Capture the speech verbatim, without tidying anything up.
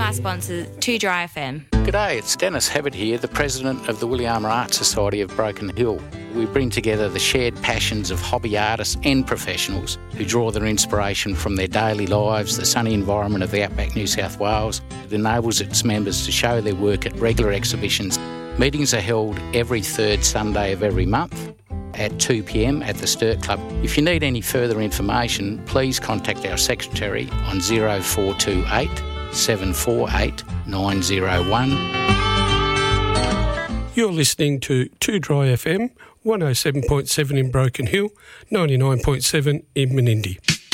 our sponsor, two Dry F M. G'day, it's Dennis Habert here, the President of the Williama Art Society of Broken Hill. We bring together the shared passions of hobby artists and professionals who draw their inspiration from their daily lives, the sunny environment of the outback New South Wales. It enables its members to show their work at regular exhibitions. Meetings are held every third Sunday of every month at two p m at the Sturt Club. If you need any further information, please contact our secretary on zero four two eight, seven four eight, nine zero one. You're listening to two Dry F M, one oh seven point seven in Broken Hill, ninety-nine point seven in Menindee.